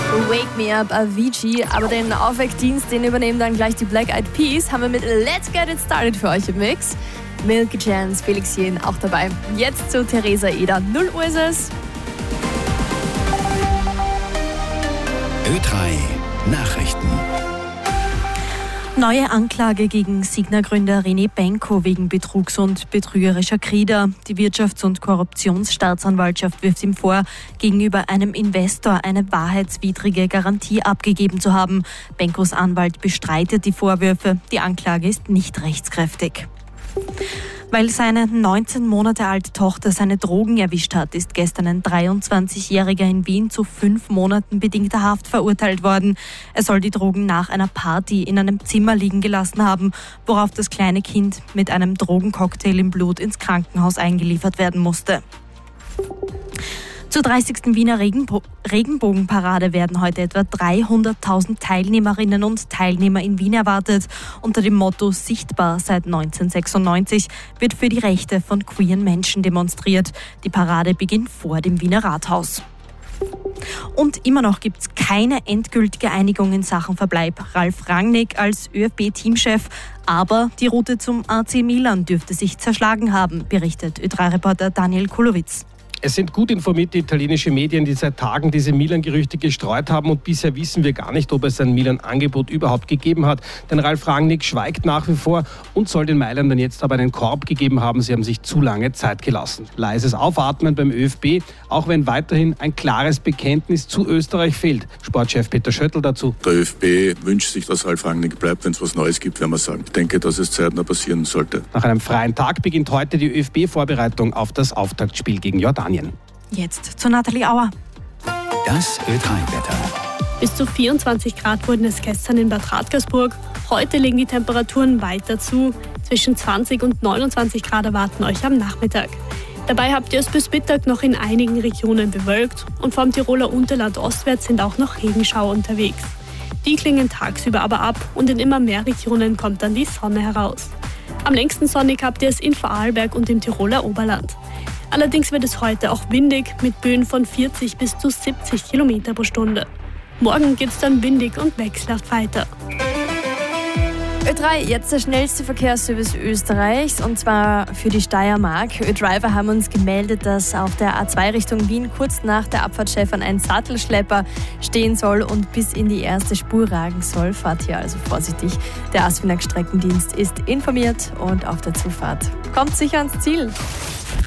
Wake Me Up Avicii, aber den Aufweckdienst, den übernehmen dann gleich die Black Eyed Peas, haben wir mit Let's Get It Started für euch im Mix. Milky Chance, Felix Jähn auch dabei. Jetzt zu Theresa Eder. 0 Uhr ist es. Ö3 Nachrichten. Neue Anklage gegen Signa-Gründer René Benko wegen Betrugs- und betrügerischer Kredite. Die Wirtschafts- und Korruptionsstaatsanwaltschaft wirft ihm vor, gegenüber einem Investor eine wahrheitswidrige Garantie abgegeben zu haben. Benkos Anwalt bestreitet die Vorwürfe. Die Anklage ist nicht rechtskräftig. Weil seine 19 Monate alte Tochter seine Drogen erwischt hat, ist gestern ein 23-Jähriger in Wien zu 5 Monaten bedingter Haft verurteilt worden. Er soll die Drogen nach einer Party in einem Zimmer liegen gelassen haben, worauf das kleine Kind mit einem Drogencocktail im Blut ins Krankenhaus eingeliefert werden musste. Zur 30. Wiener Regenbogenparade werden heute etwa 300.000 Teilnehmerinnen und Teilnehmer in Wien erwartet. Unter dem Motto Sichtbar seit 1996 wird für die Rechte von queeren Menschen demonstriert. Die Parade beginnt vor dem Wiener Rathaus. Und immer noch gibt es keine endgültige Einigung in Sachen Verbleib. Ralf Rangnick als ÖFB-Teamchef. Aber die Route zum AC Milan dürfte sich zerschlagen haben, berichtet Ö3-Reporter Daniel Kulowitz. Es sind gut informierte italienische Medien, die seit Tagen diese Milan-Gerüchte gestreut haben und bisher wissen wir gar nicht, ob es ein Milan-Angebot überhaupt gegeben hat. Denn Ralf Rangnick schweigt nach wie vor und soll den Mailändern jetzt aber einen Korb gegeben haben. Sie haben sich zu lange Zeit gelassen. Leises Aufatmen beim ÖFB, auch wenn weiterhin ein klares Bekenntnis zu Österreich fehlt. Sportchef Peter Schöttl dazu. Der ÖFB wünscht sich, dass Ralf Rangnick bleibt. Wenn es was Neues gibt, werden wir sagen. Ich denke, dass es zeitnah passieren sollte. Nach einem freien Tag beginnt heute die ÖFB-Vorbereitung auf das Auftaktspiel gegen Jordanien. Jetzt zu Nathalie Auer. Das Ö3-Wetter. Bis zu 24 Grad wurden es gestern in Bad Radkersburg. Heute legen die Temperaturen weiter zu. Zwischen 20 und 29 Grad erwarten euch am Nachmittag. Dabei habt ihr es bis Mittag noch in einigen Regionen bewölkt und vom Tiroler Unterland ostwärts sind auch noch Regenschauer unterwegs. Die klingen tagsüber aber ab und in immer mehr Regionen kommt dann die Sonne heraus. Am längsten sonnig habt ihr es in Vorarlberg und im Tiroler Oberland. Allerdings wird es heute auch windig mit Böen von 40 bis zu 70 Kilometer pro Stunde. Morgen geht es dann windig und wechselhaft weiter. Ö3, jetzt der schnellste Verkehrsservice Österreichs und zwar für die Steiermark. Ö-Driver haben uns gemeldet, dass auf der A2 Richtung Wien kurz nach der Abfahrt Schäfern ein Sattelschlepper stehen soll und bis in die erste Spur ragen soll. Fahrt hier also vorsichtig. Der ASFINAG Streckendienst ist informiert und auf der Zufahrt kommt sicher ans Ziel.